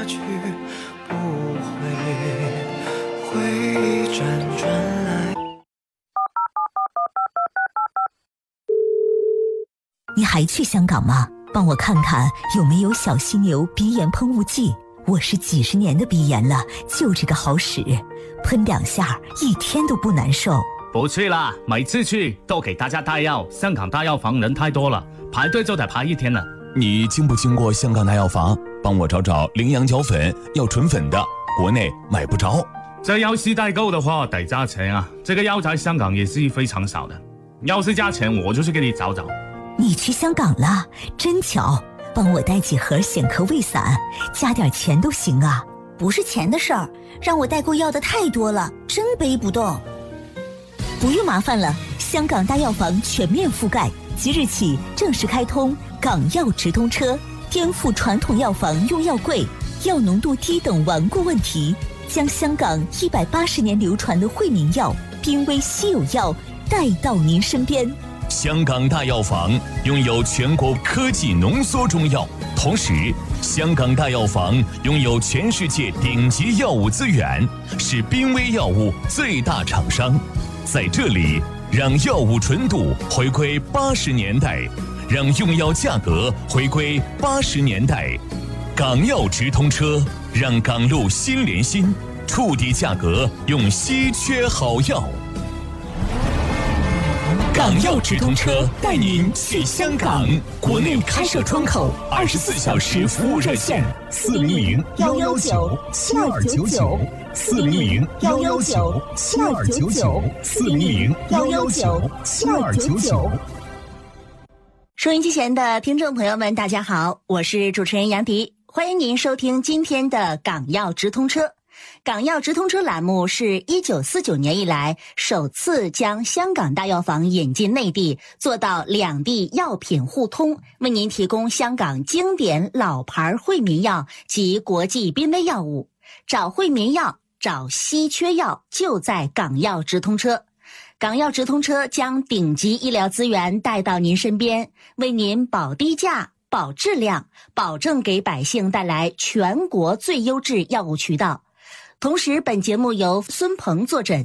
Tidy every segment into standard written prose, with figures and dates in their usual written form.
去，不会回转转来。 你还去香港吗？帮我看看有没有小犀牛鼻炎喷雾剂。我是几十年的鼻炎了，就这个好使，喷2下一天都不难受。 不去啦，每次去都给大家带药，香港大药房人太多了，排队就得排1天了。 你经不经过香港大药房？帮我找找羚羊角粉，要纯粉的，国内买不着。 这药是代购的话得加钱啊，这个药在香港也是非常少的，要是加钱我就去给你找找。 你去香港了，真巧，帮我带几盒显科胃散，加点钱都行啊。 不是钱的事儿，让我代购要的太多了，真背不动。 不用麻烦了，香港大药房全面覆盖，即日起正式开通港药直通车，颠覆传统药房用药贵、药浓度低等顽固问题，将香港180年流传的惠民药、濒危稀有药带到您身边。 香港大药房拥有全国科技浓缩中药，同时香港大药房拥有全世界顶级药物资源，是濒危药物最大厂商。在这里，让药物纯度回归80年代，让用药价格回归80年代。港药直通车，让港路心连心，触底价格用稀缺好药。港药直通车带您去香港，国内开设窗口，24小时服务热线 400-119-7299，400-119-7299，400-119-7299。收音机前的听众朋友们，大家好，我是主持人杨迪，欢迎您收听今天的港药直通车。港药直通车栏目是1949年以来首次将香港大药房引进内地，做到两地药品互通，为您提供香港经典老牌惠民药及国际濒危药物。找惠民药，找稀缺药，就在港药直通车。港药直通车将顶级医疗资源带到您身边，为您保低价、保质量，保证给百姓带来全国最优质药物渠道。同时，本节目由孙鹏坐诊。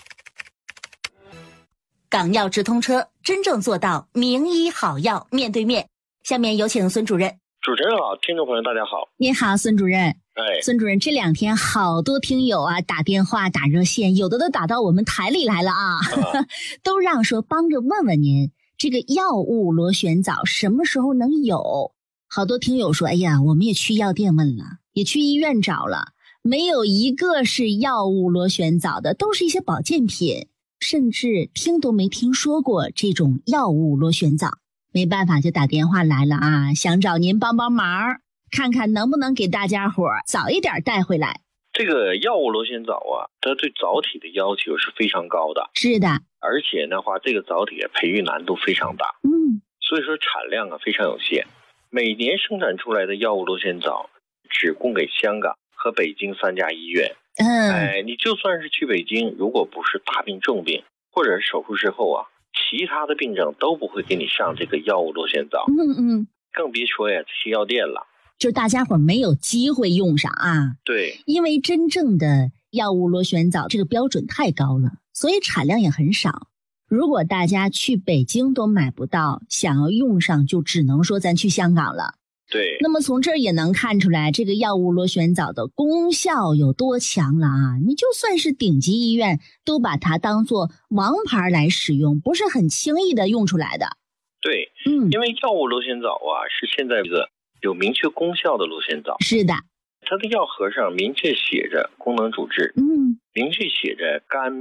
港药直通车真正做到名医好药面对面。下面有请孙主任。 主持人好，听众朋友大家好。 您好，孙主任。孙主任，这2天好多听友啊打电话打热线，有的都打到我们台里来了啊，都让说帮着问问您，这个药物螺旋藻什么时候能有？好多听友说，哎呀，我们也去药店问了，也去医院找了，没有一个是药物螺旋藻的，都是一些保健品，甚至听都没听说过这种药物螺旋藻。没办法，就打电话来了啊，想找您帮帮忙，看看能不能给大家伙早一点带回来。 这个药物螺旋藻啊，它对藻体的要求是非常高的。 是的， 而且的话，这个藻体培育难度非常大。所以说产量啊非常有限。每年生产出来的药物螺旋藻只供给香港和北京3家医院。你就算是去北京，如果不是大病重病或者是手术之后啊，其他的病症都不会给你上这个药物螺旋藻。更别说呀这些药店了， 就大家伙没有机会用上啊。 对， 因为真正的药物螺旋藻这个标准太高了，所以产量也很少。如果大家去北京都买不到，想要用上就只能说咱去香港了。 对， 那么从这儿也能看出来这个药物螺旋藻的功效有多强了啊！你就算是顶级医院都把它当作王牌来使用，不是很轻易的用出来的。 对，因为药物螺旋藻啊是现在一个有明确功效的螺旋藻。 是的， 它的药盒上明确写着功能主治，明确写着肝